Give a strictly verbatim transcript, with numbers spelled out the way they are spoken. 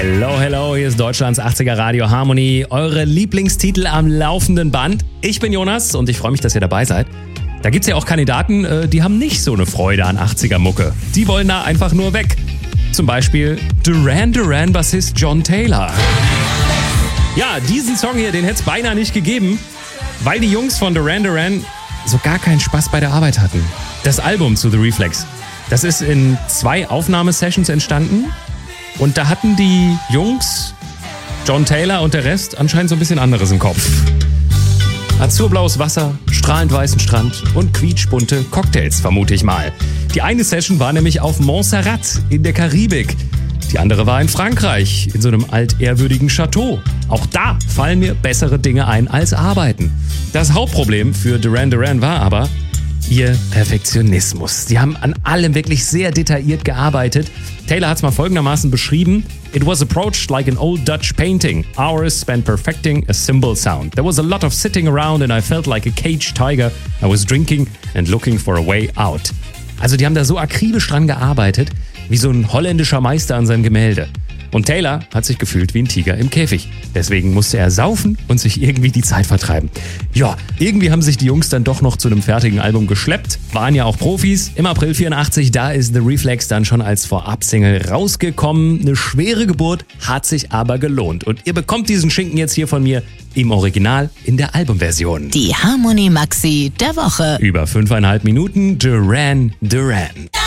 Hello, hello, hier ist Deutschlands achtziger Radio Harmony, eure Lieblingstitel am laufenden Band. Ich bin Jonas und ich freue mich, dass ihr dabei seid. Da gibt's ja auch Kandidaten, die haben nicht so eine Freude an achtziger-Mucke. Die wollen da einfach nur weg. Zum Beispiel Duran Duran-Bassist John Taylor. Ja, diesen Song hier, den hätte es beinahe nicht gegeben, weil die Jungs von Duran Duran so gar keinen Spaß bei der Arbeit hatten. Das Album zu The Reflex, das ist in zwei Aufnahmesessions entstanden. Und da hatten die Jungs, John Taylor und der Rest, anscheinend so ein bisschen anderes im Kopf. Azurblaues Wasser, strahlend weißen Strand und quietschbunte Cocktails, vermute ich mal. Die eine Session war nämlich auf Montserrat in der Karibik. Die andere war in Frankreich, in so einem altehrwürdigen Chateau. Auch da fallen mir bessere Dinge ein als Arbeiten. Das Hauptproblem für Duran Duran war aber ihr Perfektionismus. Sie haben an allem wirklich sehr detailliert gearbeitet. Taylor hat es mal folgendermaßen beschrieben: It was approached like an old Dutch painting. Hours spent perfecting a cymbal sound. There was a lot of sitting around and I felt like a caged tiger. I was drinking and looking for a way out. Also die haben da so akribisch dran gearbeitet, wie so ein holländischer Meister an seinem Gemälde. Und Taylor hat sich gefühlt wie ein Tiger im Käfig. Deswegen musste er saufen und sich irgendwie die Zeit vertreiben. Ja, irgendwie haben sich die Jungs dann doch noch zu einem fertigen Album geschleppt. Waren ja auch Profis. Im April vierundachtzig, da ist The Reflex dann schon als Vorab-Single rausgekommen. Eine schwere Geburt, hat sich aber gelohnt. Und ihr bekommt diesen Schinken jetzt hier von mir im Original in der Albumversion. Die Harmony Maxi der Woche. Über fünfeinhalb Minuten Duran Duran.